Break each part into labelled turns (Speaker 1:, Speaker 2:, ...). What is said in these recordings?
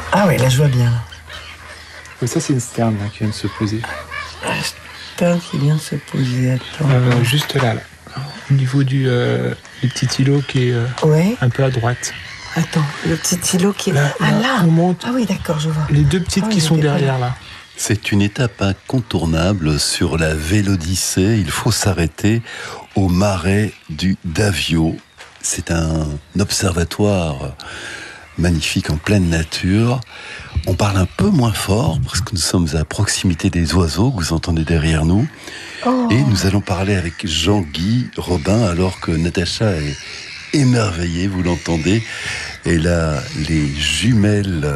Speaker 1: Ah ouais, là je vois bien.
Speaker 2: Et ça, c'est une sterne là, qui vient de se poser.
Speaker 1: Sterne qui vient de se poser, attends.
Speaker 2: Juste là. Au niveau du petit îlot qui est
Speaker 1: Ouais.
Speaker 2: un peu à droite.
Speaker 1: Attends, le petit îlot qui est
Speaker 2: là.
Speaker 1: Là
Speaker 2: On monte.
Speaker 1: Ah oui, d'accord, je vois.
Speaker 2: Les deux petites qui sont derrière là.
Speaker 3: C'est une étape incontournable sur la Vélodyssée. Il faut s'arrêter au marais du Davio. C'est un observatoire magnifique en pleine nature. On parle un peu moins fort parce que nous sommes à proximité des oiseaux que vous entendez derrière nous.
Speaker 1: Oh.
Speaker 3: Et nous allons parler avec Jean-Guy Robin alors que Natacha est émerveillée, vous l'entendez. Et là, les jumelles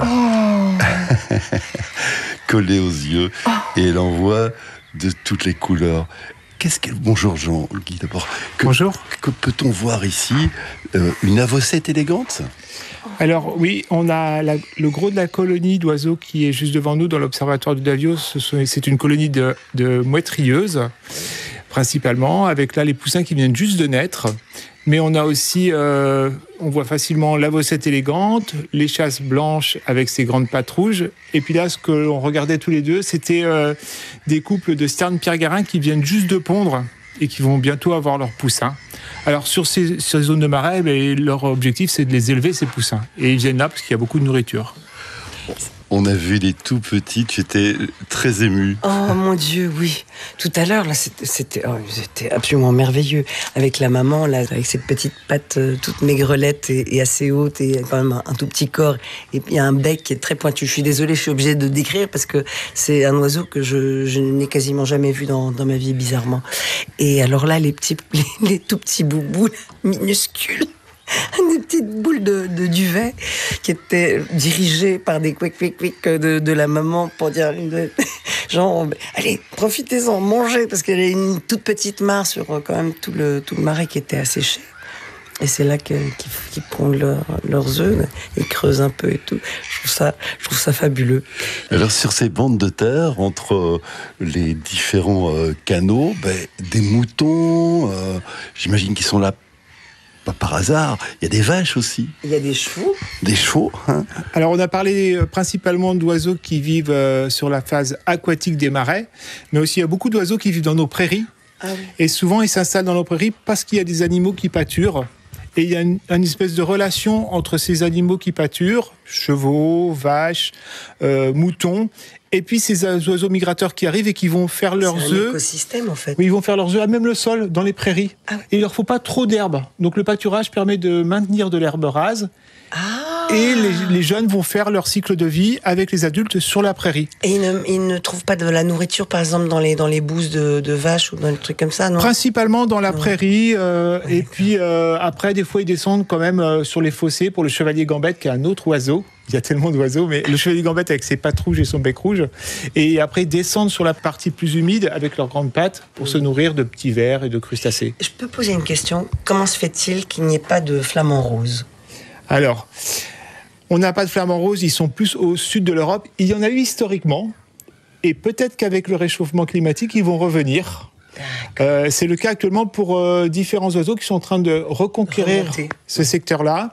Speaker 3: collées aux yeux. Et elle en voit de toutes les couleurs. Bonjour Jean-Guy d'abord.
Speaker 2: Bonjour.
Speaker 3: Que peut-on voir ici? Une avocette élégante?
Speaker 2: Alors oui, on a le gros de la colonie d'oiseaux qui est juste devant nous dans l'observatoire du Davio. C'est une colonie de mouettes rieuses, principalement, avec là les poussins qui viennent juste de naître. Mais on a aussi, on voit facilement l'avocette élégante, les chasses blanches avec ses grandes pattes rouges. Et puis là, ce que l'on regardait tous les deux, c'était des couples de sternes pierre-garin qui viennent juste de pondre et qui vont bientôt avoir leurs poussins. Alors sur ces zones de marais, leur objectif c'est de les élever, ces poussins. Et ils viennent là parce qu'il y a beaucoup de nourriture.
Speaker 3: On a vu les tout petits, tu étais très ému.
Speaker 1: Oh mon Dieu, oui. Tout à l'heure, là, c'était absolument merveilleux. Avec la maman, là, avec ses petites pattes toutes maigrelettes et assez hautes, et quand même un tout petit corps. Et puis un bec qui est très pointu. Je suis désolée, je suis obligée de décrire parce que c'est un oiseau que je n'ai quasiment jamais vu dans ma vie, bizarrement. Et alors là, les tout petits boubous, minuscules. Des petites boules de duvet qui étaient dirigées par des quick de la maman pour dire genre allez profitez-en, mangez, parce qu'elle a une toute petite mare sur quand même tout le marais qui était asséché. Et c'est là qu'ils pondent leurs œufs, ils creusent un peu et tout. Je trouve ça fabuleux.
Speaker 3: Alors sur ces bandes de terre, entre les différents canaux, des moutons, j'imagine qu'ils sont là pas par hasard. Il y a des vaches aussi.
Speaker 1: Il y a des chevaux.
Speaker 3: Des chevaux, hein.
Speaker 2: Alors on a parlé principalement d'oiseaux qui vivent sur la phase aquatique des marais, mais aussi il y a beaucoup d'oiseaux qui vivent dans nos prairies.
Speaker 1: Ah oui.
Speaker 2: Et souvent ils s'installent dans nos prairies parce qu'il y a des animaux qui pâturent. Et il y a une espèce de relation entre ces animaux qui pâturent, chevaux, vaches, moutons, et puis ces oiseaux migrateurs qui arrivent et qui vont faire leurs œufs.
Speaker 1: C'est un écosystème en fait.
Speaker 2: Oui, ils vont faire leurs œufs à même le sol, dans les prairies.
Speaker 1: Ah oui.
Speaker 2: Et il leur faut pas trop d'herbe. Donc le pâturage permet de maintenir de l'herbe rase.
Speaker 1: Ah.
Speaker 2: Et les jeunes vont faire leur cycle de vie avec les adultes sur la prairie.
Speaker 1: Et ils ne trouvent pas de la nourriture, par exemple, dans les bouses de vaches ou dans des trucs comme ça, non?
Speaker 2: Principalement dans la prairie. Et puis après, des fois, ils descendent quand même sur les fossés pour le chevalier gambette, qui est un autre oiseau. Il y a tellement d'oiseaux, mais le chevalier gambette avec ses pattes rouges et son bec rouge. Et après, ils descendent sur la partie plus humide avec leurs grandes pattes pour se nourrir de petits vers et de crustacés.
Speaker 1: Je peux poser une question. Comment se fait-il qu'il n'y ait pas de flamants roses?
Speaker 2: Alors, on n'a pas de flamants roses, ils sont plus au sud de l'Europe. Il y en a eu historiquement, et peut-être qu'avec le réchauffement climatique, ils vont revenir. C'est le cas actuellement pour différents oiseaux qui sont en train de reconquérir ce secteur-là,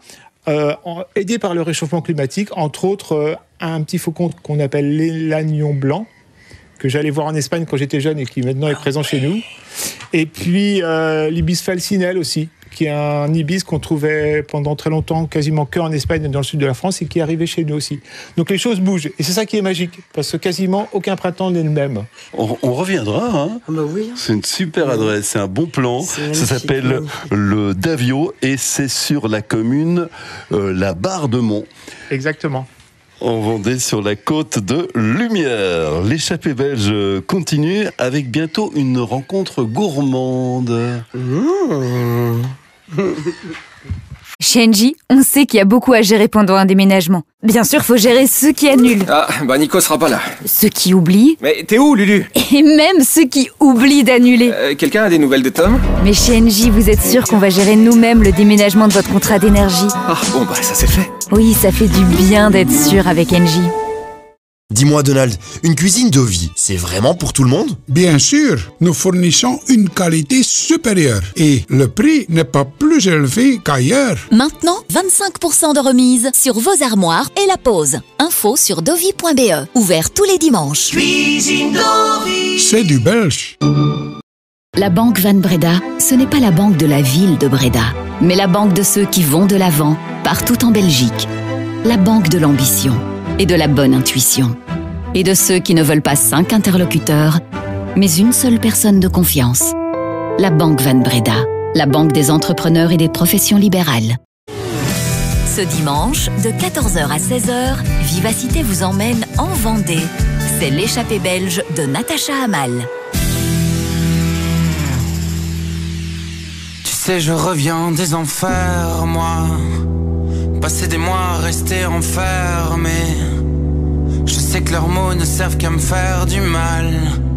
Speaker 2: aidés par le réchauffement climatique, entre autres un petit faucon qu'on appelle l'élagnon blanc, que j'allais voir en Espagne quand j'étais jeune et qui maintenant est présent chez nous. Et puis l'ibis falcinelle aussi, qui est un ibis qu'on trouvait pendant très longtemps quasiment que en Espagne et dans le sud de la France et qui est arrivé chez nous aussi. Donc les choses bougent et c'est ça qui est magique parce que quasiment aucun printemps n'est le même.
Speaker 3: On reviendra, hein.
Speaker 1: Ah bah oui.
Speaker 3: C'est une super adresse, c'est un bon plan. Ça s'appelle le Davio et c'est sur la commune La Barre-de-Mont.
Speaker 2: Exactement.
Speaker 3: En Vendée, sur la côte de Lumière. L'échappée belge continue avec bientôt une rencontre gourmande.
Speaker 4: Chez Engie, on sait qu'il y a beaucoup à gérer pendant un déménagement. Bien sûr, faut gérer ceux qui annulent.
Speaker 5: Ah, bah Nico sera pas là.
Speaker 4: Ceux qui oublient.
Speaker 5: Mais t'es où, Lulu?
Speaker 4: Et même ceux qui oublient d'annuler.
Speaker 5: Quelqu'un a des nouvelles de Tom?
Speaker 4: Mais chez Engie, vous êtes sûr qu'on va gérer nous-mêmes le déménagement de votre contrat d'énergie?
Speaker 5: Ah, bon, bah ça c'est fait.
Speaker 4: Oui, ça fait du bien d'être sûr avec Engie.
Speaker 6: Dis-moi Donald, une cuisine Dovi, c'est vraiment pour tout le monde?
Speaker 7: Bien sûr, nous fournissons une qualité supérieure et le prix n'est pas plus élevé qu'ailleurs.
Speaker 8: Maintenant, 25% de remise sur vos armoires et la pose. Info sur dovi.be. Ouvert tous les dimanches.
Speaker 9: Cuisine Dovi.
Speaker 7: C'est du belge.
Speaker 8: La Banque Van Breda, ce n'est pas la banque de la ville de Breda, mais la banque de ceux qui vont de l'avant, partout en Belgique. La banque de l'ambition et de la bonne intuition. Et de ceux qui ne veulent pas 5 interlocuteurs, mais une seule personne de confiance. La Banque Van Breda, la banque des entrepreneurs et des professions libérales. Ce dimanche, de 14h à 16h, Vivacité vous emmène en Vendée. C'est l'échappée belge de Natacha Hamal.
Speaker 10: Tu sais, je reviens des enfers, moi. Passer des mois restés enfermés. Je sais que leurs mots ne servent qu'à me faire du mal.